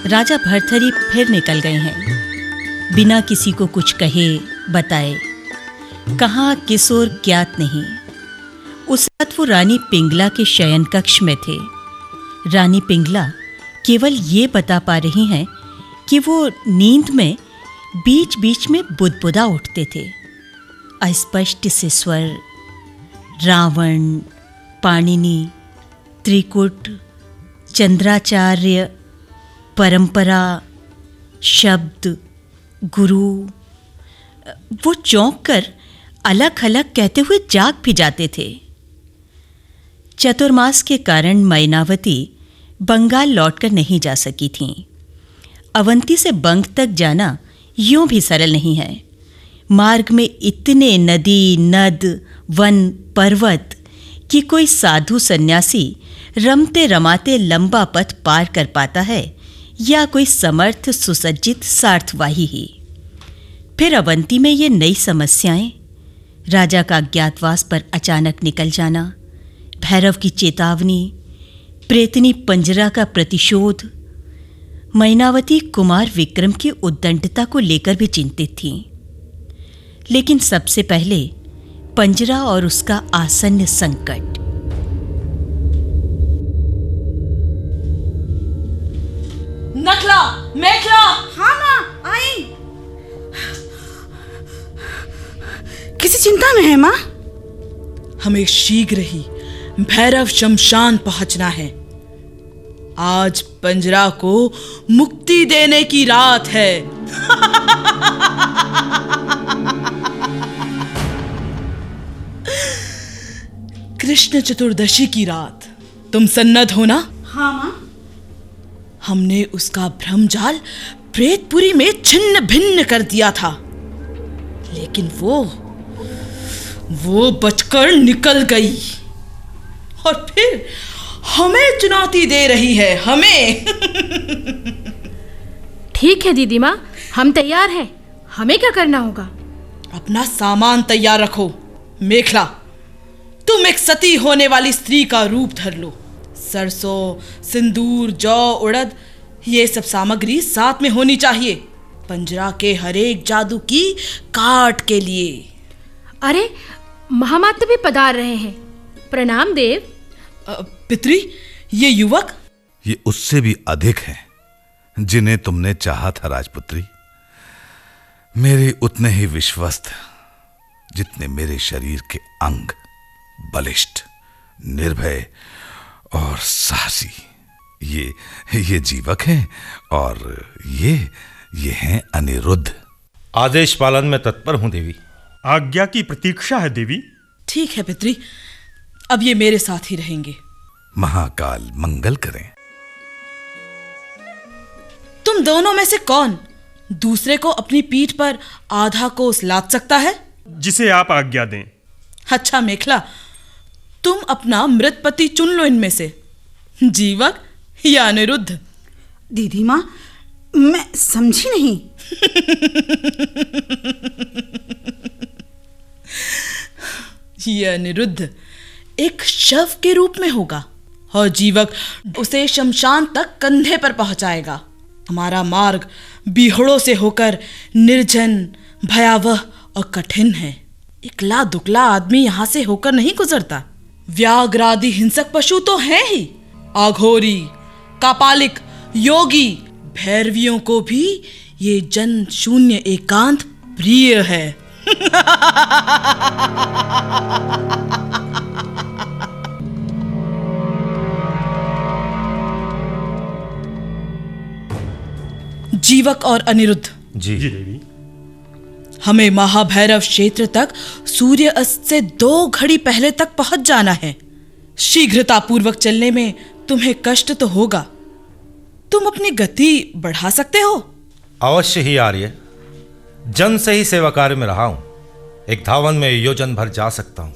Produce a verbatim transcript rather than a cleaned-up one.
राजा भर्तहरि फिर निकल गए हैं, बिना किसी को कुछ कहे बताए। कहाँ किस ओर ज्ञात नहीं। उस वक्त वो रानी पिंगला के शयन कक्ष में थे। रानी पिंगला केवल ये बता पा रही हैं कि वो नींद में बीच बीच में बुदबुदा उठते थे। अस्पष्ट से स्वर, रावण, पाणिनि, त्रिकुट, चंद्राचार्य, परंपरा, शब्द, गुरु, वो चौंक कर अलग अलग कहते हुए जाग भी जाते थे। चतुर्मास के कारण मैनावती बंगाल लौटकर नहीं जा सकी थीं। अवंती से बंग तक जाना यूं भी सरल नहीं है। मार्ग में इतने नदी, नद, वन, पर्वत कि कोई साधु सन्यासी रमते रमाते लंबा पथ पार कर पाता है या कोई समर्थ सुसज्जित सार्थवाही ही। फिर अवंती में ये नई समस्याएं, राजा का अज्ञातवास पर अचानक निकल जाना, भैरव की चेतावनी, प्रेतनी पंजरा का प्रतिशोध। मैनावती कुमार विक्रम की उद्दंडता को लेकर भी चिंतित थीं। लेकिन सबसे पहले पंजरा और उसका आसन्न संकट। नखला, मेखला। हाँ माँ, आई। किसी चिंता में है माँ? हमें शीघ्र ही भैरव शमशान पहुंचना है। आज पंजरा को मुक्ति देने की रात है। कृष्ण चतुर्दशी की रात। तुम सन्नद्ध हो ना? हाँ माँ। हमने उसका भ्रमजाल प्रेतपुरी में छिन्न भिन्न कर दिया था, लेकिन वो वो बचकर निकल गई और फिर हमें चुनौती दे रही है, हमें। ठीक है दीदी माँ, हम तैयार हैं। हमें क्या करना होगा? अपना सामान तैयार रखो। मेखला, तुम एक सती होने वाली स्त्री का रूप धर लो। सरसों, सिंदूर, जौ, उड़द, ये सब सामग्री साथ में होनी चाहिए, पंजरा के हरेक जादू की काट के लिए। अरे, महामात्र भी पधार रहे हैं। प्रणाम देव। पितरी, ये युवक? ये उससे भी अधिक हैं जिन्हें तुमने चाहा था राजपुत्री। मेरे उतने ही विश्वस्त जितने मेरे शरीर के अंग, बलिष्ठ, निर्भय और साहसी। ये ये जीवक हैं और ये ये हैं अनिरुद्ध। आदेश पालन में तत्पर हूं देवी। आज्ञा की प्रतीक्षा है देवी। ठीक है पितरी, अब ये मेरे साथ ही रहेंगे। महाकाल मंगल करें। तुम दोनों में से कौन दूसरे को अपनी पीठ पर आधा कोस लाद सकता है? जिसे आप आज्ञा दें। अच्छा मेखला, तुम अपना मृत पति चुन लो इनमें से, जीवक या अनिरुद्ध। दीदी माँ, मैं समझी नहीं। ये अनिरुद्ध एक शव के रूप में होगा और जीवक उसे शमशान तक कंधे पर पहुंचाएगा। हमारा मार्ग बीहड़ों से होकर निर्जन, भयावह और कठिन है। इकला दुकला आदमी यहां से होकर नहीं गुजरता। व्याघ्र आदि हिंसक पशु तो हैं ही, अघोरी, कापालिक, योगी, भैरवियों को भी ये जन शून्य एकांत प्रिय है। जीवक और अनिरुद्ध, जी, जी देवी। हमें महाभैरव क्षेत्र तक सूर्य अस्त से दो घड़ी पहले तक पहुंच जाना है। शीघ्रता पूर्वक चलने में तुम्हें कष्ट तो होगा। तुम अपनी गति बढ़ा सकते हो? अवश्य ही आर्य। जन से ही सेवा कार्य में रहा हूं। एक धावन में योजन भर जा सकता हूं।